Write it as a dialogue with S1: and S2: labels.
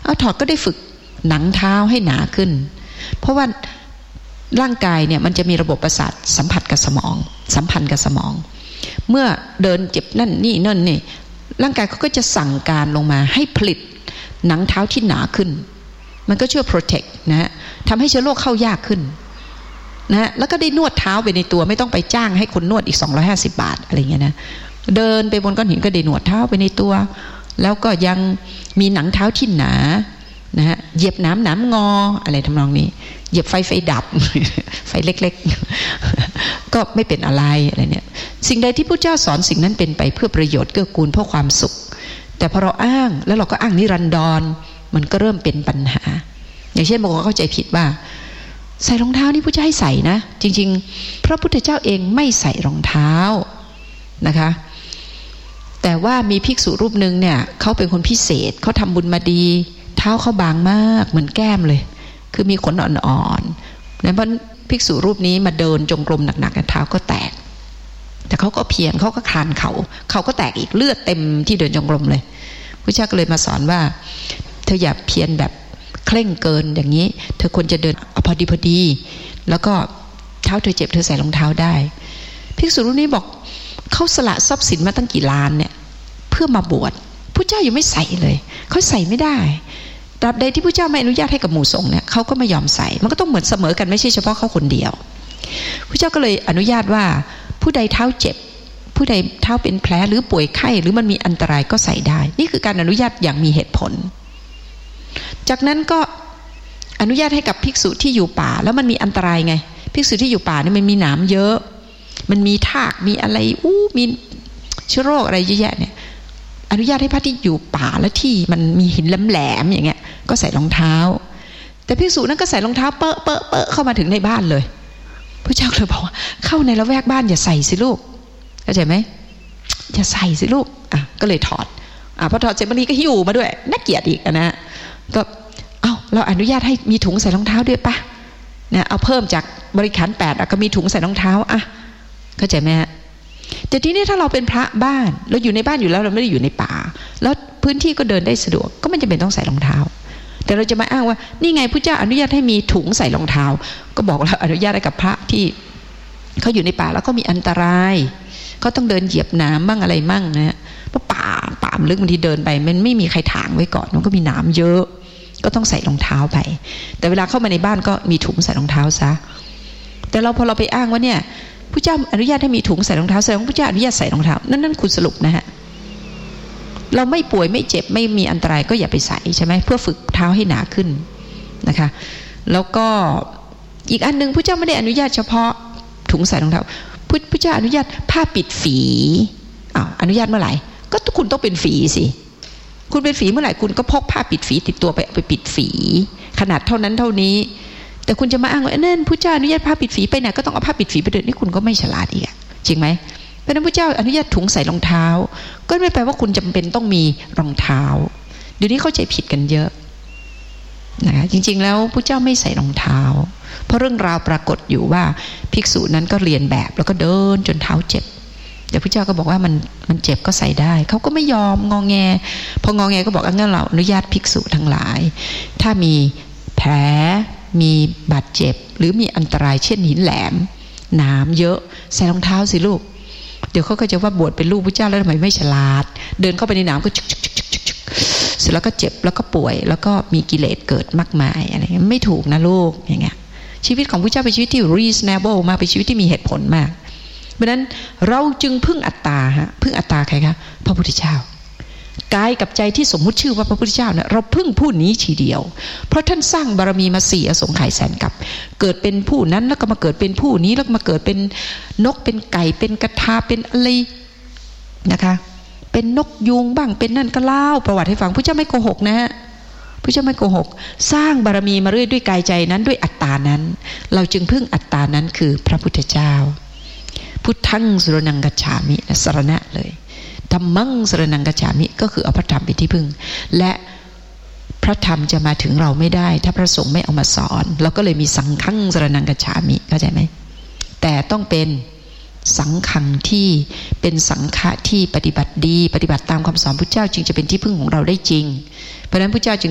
S1: เอาถอดก็ได้ฝึกหนังเท้าให้หนาขึ้นเพราะว่าร่างกายเนี่ยมันจะมีระบบประสาทสัมพันธ์กับสมองเมื่อเดินเจ็บนั่นนี่ร่างกายเขาก็จะสั่งการลงมาให้ผลิตหนังเท้าที่หนาขึ้นมันก็ช่วย protect นะฮะทำให้เชื้อโรคเข้ายากขึ้นนะฮะแล้วก็ได้นวดเท้าไปในตัวไม่ต้องไปจ้างให้คนนวดอีก250 บาทอะไรเงี้ยนะเดินไปบนก้อนหินก็ได้นวดเท้าไปในตัวแล้วก็ยังมีหนังเท้าที่หนานะฮะเหยียบน้ำงออะไรทำนองนี้เหยียบไฟดับ ไฟเล็กๆ ก็ไม่เป็นอะไรเนี่ยสิ่งใดที่พระเจ้าสอนสิ่งนั้นเป็นไปเพื่อประโยชน์เกื้อกูลเพื่อความสุขแต่พอเราอ้างแล้วเราก็อ้างนิรันดรมันก็เริ่มเป็นปัญหาอย่างเช่นบางคนเข้าใจผิดว่าใส่รองเท้านี่พระเจ้าให้ใส่นะจริงๆพระพุทธเจ้าเองไม่ใส่รองเท้านะคะแต่ว่ามีภิกษุรูปนึงเนี่ยเขาเป็นคนพิเศษเขาทำบุญมาดีเท้าเขาบางมากเหมือนแก้มเลยคือมีขนอ่อนๆนั้นเพราะภิกษุรูปนี้มาเดินจงกรมหนักๆเท้าก็แตกแต่เขาก็เพียรเขาก็คลานเขาก็แตกอีกเลือดเต็มที่เดินจงกรมเลยพระเจ้าก็เลยมาสอนว่าเธออย่าเพียรแบบเคร่งเกินอย่างนี้เธอควรจะเดินพอดีแล้วก็เท้าเธอเจ็บเธอใส่รองเท้าได้ภิกษุรูปนี้บอกเขาสละทรัพย์สินมาตั้งกี่ล้านเนี่ยเพื่อมาบวชพระเจ้ายังไม่ใส่เลยเขาใส่ไม่ได้ตราบใดที่พระเจ้าไม่อนุญาตให้กับหมู่สงฆ์เนี่ยเขาก็ไม่ยอมใส่มันก็ต้องเหมือนเสมอกันไม่ใช่เฉพาะเขาคนเดียวพระเจ้าก็เลยอนุญาตว่าผู้ใดเท้าเจ็บผู้ใดเท้าเป็นแผลหรือป่วยไข้หรือมันมีอันตรายก็ใส่ได้นี่คือการอนุญาตอย่างมีเหตุผลจากนั้นก็อนุญาตให้กับภิกษุที่อยู่ป่าแล้วมันมีอันตรายไงภิกษุที่อยู่ป่าเนี่ยมันมีหนามเยอะมันมีทากมีอะไรมีเชื้อโรคอะไรเยอะแยะเนี่ยอนุญาตให้พระที่อยู่ป่าแล้วที่มันมีหินแหลมๆอย่างเงี้ยก็ใส่รองเท้าแต่ภิกษุนั้นก็ใส่รองเท้าเปอะเข้ามาถึงในบ้านเลยพระเจ้าเลยบอกว่าเข้าในละแวกบ้านอย่าใส่สิลูกเข้าใจไหมอย่าใส่สิลูกก็เลยถอดพอถอดเสร็จบางทีก็หิ้วมาด้วยน่าเกลียดอีกนะก็เราอนุญาตให้มีถุงใส่รองเท้าด้วยปะเนี่ยเอาเพิ่มจากบริขาร8ก็มีถุงใส่รองเท้าเข้าใจไหมฮะแต่ทีนี้ถ้าเราเป็นพระบ้านเราอยู่ในบ้านอยู่แล้วเราไม่ได้อยู่ในป่าแล้วพื้นที่ก็เดินได้สะดวกก็ไม่จำเป็นต้องใส่รองเท้าแต่เราจะมาอ้างว่านี่ไงพระเจ้าอนุญาตให้มีถุงใส่รองเท้าก็บอกแล้วอนุญาตให้กับพระที่เขาอยู่ในป่าแล้วก็มีอันตรายเขาต้องเดินเหยียบน้ำบ้างอะไรมั่งนะฮะเพราะป่าลึกบางทีเดินไปมันไม่มีใครถางไว้ก่อนมันก็มีน้ำเยอะก็ต้องใส่รองเท้าไปแต่เวลาเข้ามาในบ้านก็มีถุงใส่รองเท้าซะแต่พอเราไปอ้างว่าเนี่ยพระเจ้าอนุญาตให้มีถุงใส่รองเท้าแสดงว่าพระเจ้าอนุญาตใส่รองเท้านั่นคุณสรุปนะฮะเราไม่ป่วยไม่เจ็บไม่มีอันตรายก็อย่าไปใส่ใช่ไหมเพื่อฝึกเท้าให้หนาขึ้นนะคะแล้วก็อีกอันนึงพระเจ้าไม่ได้อนุญาตเฉพาะถุงใส่รองเท้าพระเจ้าอนุญาตผ้าปิดฝีอนุญาตเมื่อไหร่ก็คุณต้องเป็นฝีสิคุณเป็นฝีเมื่อไหร่คุณก็พกผ้าปิดฝีติดตัวไปเอาไปปิดฝีขนาดเท่านั้นเท่านี้แต่คุณจะมาอ้างว่านั่นพระเจ้าอนุญาตผ้าปิดฝีไปไหนก็ต้องเอาผ้าปิดฝีไปเดินนี่คุณก็ไม่ฉลาดอีกจริงไหมเพราะนั้นพระเจ้าอนุญาตถุงใส่รองเท้าก็ไม่แปลว่าคุณจำเป็นต้องมีรองเท้าเดี๋ยวนี้เข้าใจผิดกันเยอะนะคะจริงๆแล้วพระเจ้าไม่ใส่รองเท้าเพราะเรื่องราวปรากฏอยู่ว่าภิกษุนั้นก็เรียนแบบแล้วก็เดินจนเท้าเจ็บแต่พระเจ้าก็บอกว่ามันเจ็บก็ใส่ได้เขาก็ไม่ยอมงอแงพองอแงก็บอกงั้นเราอนุญาตภิกษุทั้งหลายถ้ามีแผลมีบาดเจ็บหรือมีอันตรายเช่นหินแหลมน้ำเยอะใส่รองเท้าสิลูกเดี๋ยวเขาก็จะว่าบวชเป็นลูกพระเจ้าแล้วทำไมไม่ฉลาดเดินเข้าไปในน้ำก็เสร็จแล้วก็เจ็บแล้วก็ป่วยแล้วก็มีกิเลสเกิดมากมายอะไรไม่ถูกนะลูกอย่างเงี้ยชีวิตของพระเจ้าเป็นชีวิตที่ reasonable มากเป็นชีวิตที่มีเหตุผลมากเพราะนั้นเราจึงพึ่งอัตตาพึ่งอัตตาใครคะพระพุทธเจ้ากายกับใจที่สมมุติชื่อว่าพระพุทธเจ้าเนี่ยเราพึ่งผู้นี้ทีเดียวเพราะท่านสร้างบารมีมา4อสงไขยแสนกับเกิดเป็นผู้นั้นแล้วก็มาเกิดเป็นผู้นี้แล้วก็มาเกิดเป็นนกเป็นไก่เป็นกระทาเป็นอะไรนะคะเป็นนกยูงบ้างเป็นนั่นก็เล่าประวัติให้ฟังพระเจ้าไม่โกหกนะฮะพระเจ้าไม่โกหกสร้างบารมีมาเรื่อยด้วยกายใจนั้นด้วยอัตตานั้นเราจึงพึ่งอัตตานั้นคือพระพุทธเจ้าพุทธังสรณังกัจฉามิสรณะเลยธัมมังสรณังกัจฉามิก็คือเอาพระธรรมเป็นที่พึ่งและพระธรรมจะมาถึงเราไม่ได้ถ้าพระสงฆ์ไม่เอามาสอนเราก็เลยมีสังฆังสรณังกัจฉามิเข้าใจไหมแต่ต้องเป็นสังฆังที่เป็นสังฆะที่ปฏิบัติดีปฏิบัติตามคำสอนพุทธเจ้าจึงจะเป็นที่พึ่งของเราได้จริงเพราะฉะนั้นพุทธเจ้าจึง